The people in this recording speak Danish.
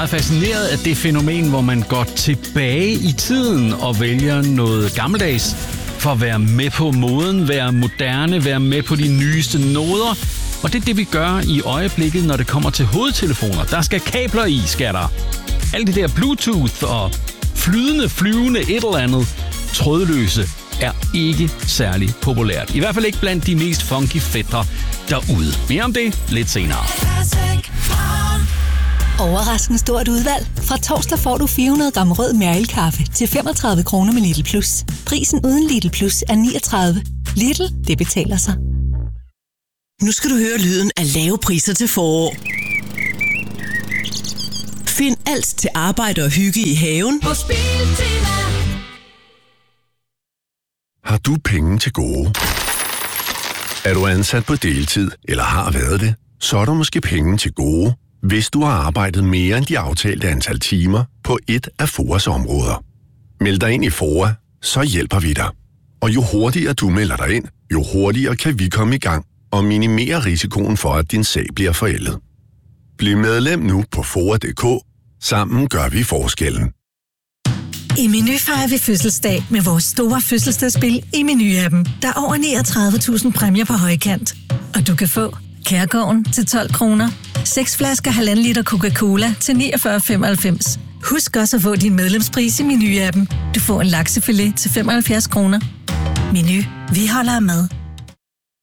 meget fascineret af det fænomen, hvor man går tilbage i tiden og vælger noget gammeldags for at være med på moden, være moderne, være med på de nyeste noder. Og det er det, vi gør i øjeblikket, når det kommer til hovedtelefoner. Der skal kabler i, skatter. Alt det der Bluetooth og flyvende et eller andet trådløse er ikke særlig populært. I hvert fald ikke blandt de mest funky fætre derude. Mere om det lidt senere. Overraskende stort udvalg. Fra torsdag får du 400 gram rød Mærkel-kaffe til 35 kroner med Lidl Plus. Prisen uden Lidl Plus er 39. Lidl, det betaler sig. Nu skal du høre lyden af lave priser til forår. Find alt til arbejde og hygge i haven på Biltema. Har du penge til gode? Er du ansat på deltid eller har været det? Så er der måske penge til gode, hvis du har arbejdet mere end de aftalte antal timer på et af FOAs områder. Meld dig ind i FOA, så hjælper vi dig. Og jo hurtigere du melder dig ind, jo hurtigere kan vi komme i gang og minimere risikoen for, at din sag bliver forældet. Bliv medlem nu på FOA.dk. Sammen gør vi forskellen. I Meny fejrer vi fødselsdag med vores store fødselsdagsspil i Meny-appen. Der er over 39.000 præmier på højkant. Og du kan få Kærgården til 12 kroner, 6 flasker 1,5 liter Coca-Cola til 49,95. Husk også at få din medlemspris i Meny-appen. Du får en laksefilet til 75 kroner. Meny. Vi holder med.